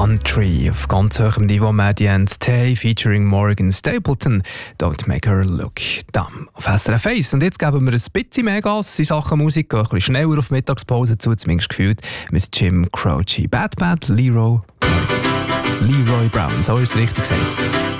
Country auf ganz hohem Niveau. Maddie and Tay featuring Morgan Stapleton. Don't make her look dumb. Auf SRF 1. Und jetzt geben wir ein bisschen mehr Gas in Sachen Musik. Gehen ein bisschen schneller auf Mittagspause zu, zumindest gefühlt, mit Jim Croce. Bad Bad Leroy Brown. So ist es richtig gesagt.